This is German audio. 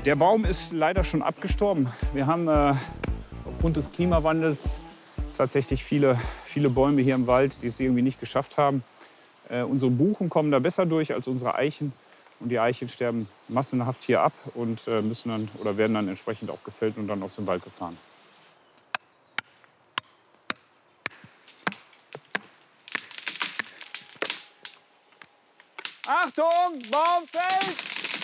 Der Baum ist leider schon abgestorben. Wir haben aufgrund des Klimawandels tatsächlich viele Bäume hier im Wald, die es irgendwie nicht geschafft haben. Unsere Buchen kommen da besser durch als unsere Eichen. Und die Eichen sterben massenhaft hier ab und müssen dann oder werden dann entsprechend auch gefällt und dann aus dem Wald gefahren. Achtung, Baum fällt!